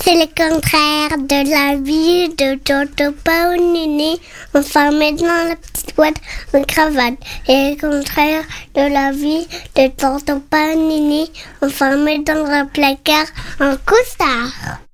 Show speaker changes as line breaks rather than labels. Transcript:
C'est le contraire de la vie de Tonton Paolini, enfermé dans la petite boîte en cravate. Et le contraire de la vie de Tonton Paolini, enfermé dans un placard en costard.